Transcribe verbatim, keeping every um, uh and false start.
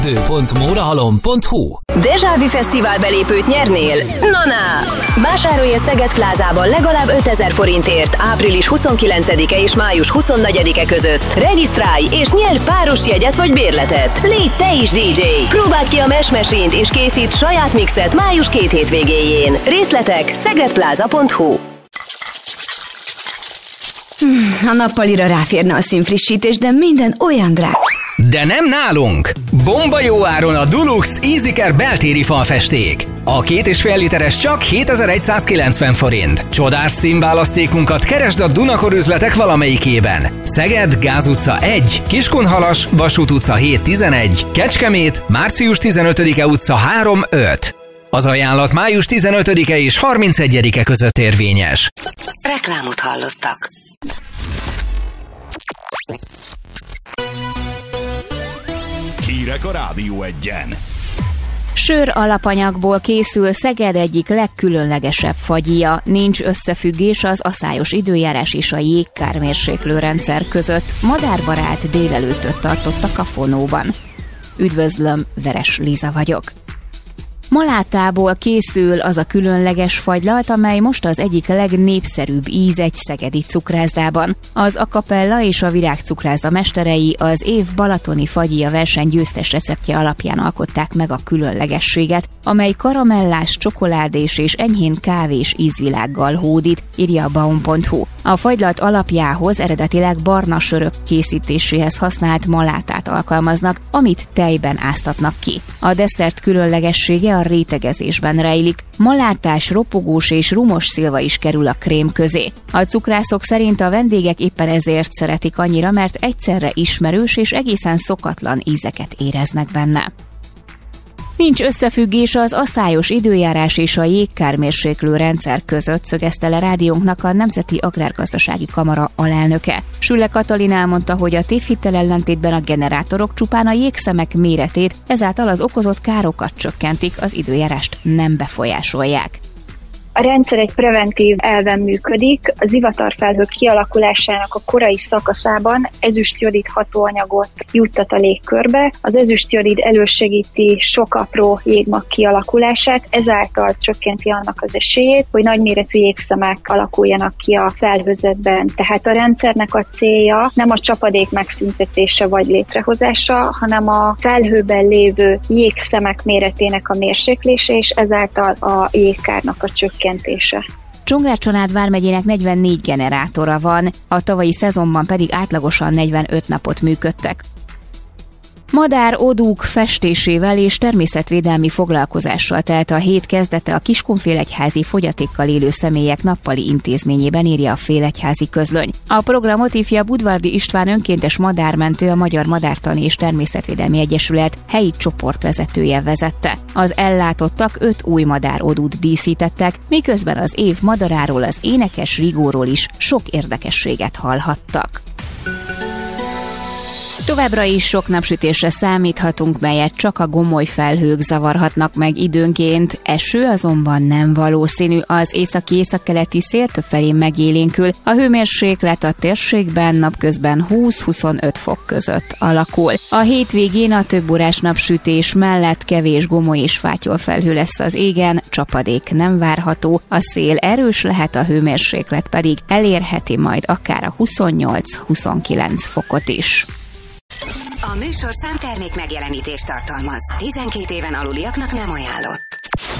double-u pont mórahalom pont hu. Déjà Vu Fesztivál belépőt nyernél? Na-na! Vásárolj a Szeged Plázában legalább ötezer forintért április huszonkilencedike és május huszonnegyedike között. Regisztrálj és nyerj páros jegyet vagy bérletet. Légy te is dé dzsé! Próbáld ki a Mesh Machine-t és készít saját mixet május két hétvégéjén. Részletek szegedpláza pont hu. A nappalira ráférne a színfrissítés, de minden olyan drága. De nem nálunk! Bomba jó áron a Dulux EasyCare beltéri falfesték. A két és fél literes csak hétezer-százkilencven forint. Csodás színválasztékunkat keresd a Dunakor üzletek valamelyikében. Szeged, Gáz utca egy, Kiskunhalas, Vasút utca hét tizenegy, Kecskemét, március tizenötödike utca három öt. Az ajánlat május tizenötödike és harmincegyedike között érvényes. Reklámot hallottak. Hírek a Rádió Egyen. Sör alapanyagból készül Szeged egyik legkülönlegesebb fagyja. Nincs összefüggés az aszályos időjárás és a jégkármérséklő rendszer között. Madárbarát délelőttöt tartottak a Fonóban. Üdvözlöm, Veres Liza vagyok. Malátából készül az a különleges fagylalt, amely most az egyik legnépszerűbb íz egy szegedi cukrászdában. Az A Cappella és a Virág cukrászda mesterei az év balatoni fagyja verseny győztes receptje alapján alkották meg a különlegességet, amely karamellás, csokoládés és enyhén kávés ízvilággal hódít, írja a baum pont hu. A fagylalt alapjához eredetileg barna sörök készítéséhez használt malátát alkalmaznak, amit tejben áztatnak ki. A desszert különlegessége a rétegezésben rejlik. Malátás, ropogós és rumos szilva is kerül a krém közé. A cukrászok szerint a vendégek éppen ezért szeretik annyira, mert egyszerre ismerős és egészen szokatlan ízeket éreznek benne. Nincs összefüggés az aszályos időjárás és a jégkármérséklő rendszer között, szögezte le rádiónknak a Nemzeti Agrárgazdasági Kamara alelnöke. Sülle Katalin elmondta, hogy a tévhittel ellentétben a generátorok csupán a jégszemek méretét, ezáltal az okozott károkat csökkentik, az időjárást nem befolyásolják. A rendszer egy preventív elven működik. Az ivatarfelhők kialakulásának a korai szakaszában ezüstjodid hatóanyagot juttat a légkörbe. Az ezüstjodid elősegíti sok apró jégmag kialakulását, ezáltal csökkenti annak az esélyét, hogy nagyméretű jégszemek alakuljanak ki a felhőzetben. Tehát a rendszernek a célja nem a csapadék megszüntetése vagy létrehozása, hanem a felhőben lévő jégszemek méretének a mérséklése, és ezáltal a jégkárnak a csökkentése. Csongrád-Csanád vármegyének negyvennégy generátora van, a tavalyi szezonban pedig átlagosan negyvenöt napot működtek. Madár odúk festésével és természetvédelmi foglalkozással telt a hét kezdete a Kiskunfélegyházi fogyatékkal élő személyek nappali intézményében, írja a Félegyházi Közlöny. A programot ifja Budvardi István önkéntes madármentő, a Magyar Madártani és Természetvédelmi Egyesület helyi csoportvezetője vezette. Az ellátottak öt új madár odút díszítettek, miközben az év madaráról, az énekes Rigóról is sok érdekességet hallhattak. Továbbra is sok napsütésre számíthatunk, melyet csak a gomoly felhők zavarhatnak meg időnként. Eső azonban nem valószínű, az északi-északkeleti szél többfelé megélénkül. A hőmérséklet a térségben napközben húsz-huszonöt fok között alakul. A hétvégén a többórás napsütés mellett kevés gomoly és fátyol felhő lesz az égen, csapadék nem várható, a szél erős lehet, a hőmérséklet pedig elérheti majd akár a huszonnyolc-huszonkilenc fokot is. A műsorszám termék megjelenítést tartalmaz. tizenkét éven aluliaknak nem ajánlott.